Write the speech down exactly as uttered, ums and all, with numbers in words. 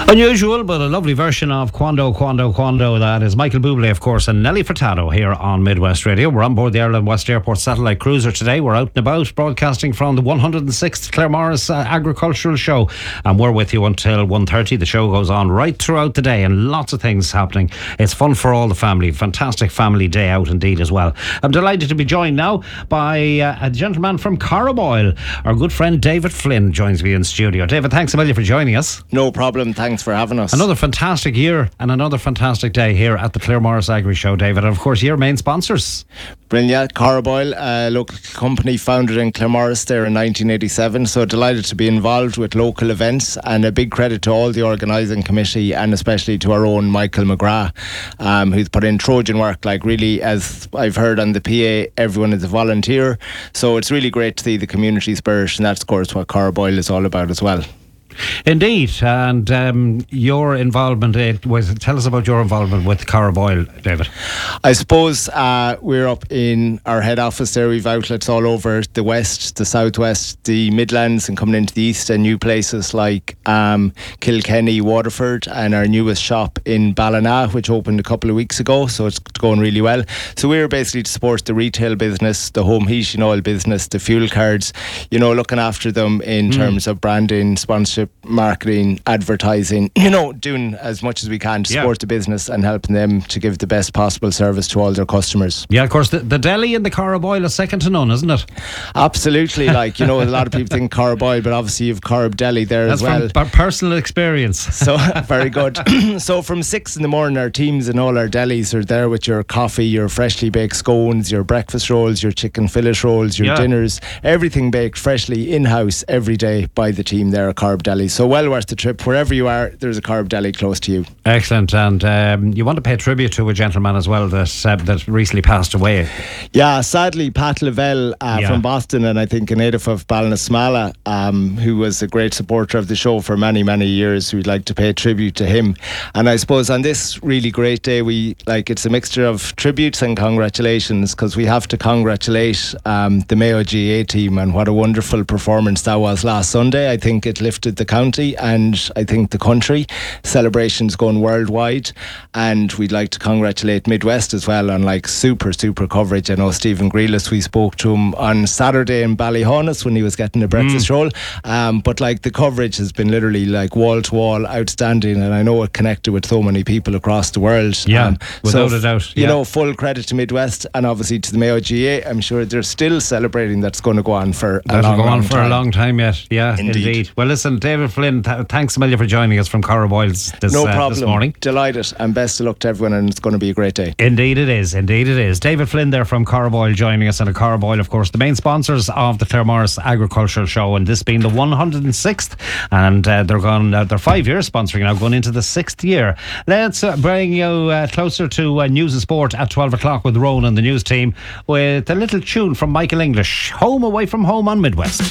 Unusual, but a lovely version of Quando, Quando, Quando. That is Michael Bublé, of course, and Nelly Furtado here on Midwest Radio. We're on board the Ireland West Airport satellite cruiser today. We're out and about, broadcasting from the one hundred sixth Claremorris uh, Agricultural Show, and we're with you until one thirty. The show goes on right throughout the day, and lots of things happening. It's fun for all the family. Fantastic family day out indeed as well. I'm delighted to be joined now by uh, a gentleman from Carraboyle. Our good friend David Flynn joins me in studio. David, thanks a million for joining us. No problem. Thanks for having us. Another fantastic year and another fantastic day here at the Claremorris Agri Show, David. And of course, your main sponsors. Brilliant. Carraboyle, a local company founded in Claremorris there in nineteen eighty-seven. So delighted to be involved with local events, and a big credit to all the organising committee and especially to our own Michael McGrath, um, who's put in Trojan work. Like really, as I've heard on the P A, everyone is a volunteer. So it's really great to see the community spirit, and that's of course what Carraboyle is all about as well. Indeed, and um, your involvement, it was, tell us about your involvement with Carraboyle, David. I suppose uh, we're up in our head office there. We've outlets all over the west, the southwest, the Midlands, and coming into the east, and new places like um, Kilkenny, Waterford, and our newest shop in Ballina, which opened a couple of weeks ago, so it's going really well. So we're basically to support the retail business, the home heating oil business, the fuel cards, you know, looking after them in mm. terms of branding, sponsorship, marketing, advertising, you know, doing as much as we can to support yeah. the business and helping them to give the best possible service to all their customers. Yeah, of course, the, the deli in the Carraboyle is second to none, isn't it? Absolutely. Like, you know, a lot of people think Carraboyle, but obviously you've Carb Deli there That's as well. From personal experience. So, very good. So from six in the morning, our teams in all our delis are there with your coffee, your freshly baked scones, your breakfast rolls, your chicken fillet rolls, your yeah. dinners, everything baked freshly in-house every day by the team there at Carb Deli. So well worth the trip. Wherever you are, there's a Carb Deli close to you. Excellent. And um, you want to pay tribute to a gentleman as well that uh, that recently passed away. Yeah, sadly, Pat Lavelle uh, yeah. from Boston, and I think a native of Ballinasmala, um, who was a great supporter of the show for many, many years. We'd like to pay tribute to him. And I suppose on this really great day, we like it's a mixture of tributes and congratulations, because we have to congratulate um, the Mayo G A A team, and what a wonderful performance that was last Sunday. I think it lifted the county and I think the country. Celebrations going worldwide, and we'd like to congratulate Midwest as well on like super super coverage. I know Stephen Grealis, we spoke to him on Saturday in Ballyhonus when he was getting a breakfast mm. roll, um, but like the coverage has been literally like wall to wall outstanding, and I know it connected with so many people across the world. Yeah, um, without so, a doubt. You yeah. know, full credit to Midwest and obviously to the Mayo G A A. I'm sure they're still celebrating. That's going to go on for a That'll long, go on long for time. a long time yet. Yeah, indeed. indeed. Well, listen, David Flynn, th- thanks a million for joining us from Carraboyle's this, no uh, problem. this morning. Delighted, and best of luck to everyone, and it's going to be a great day. Indeed it is, indeed it is. David Flynn there from Carraboyle joining us, and a Carraboyle, of course, the main sponsors of the Claremorris Agricultural Show, and this being the one hundred sixth, and uh, they're gone. Uh, they're five years sponsoring now, going into the sixth year. Let's uh, bring you uh, closer to uh, news and sport at twelve o'clock with Rowan and the news team with a little tune from Michael English, Home Away from Home on Midwest.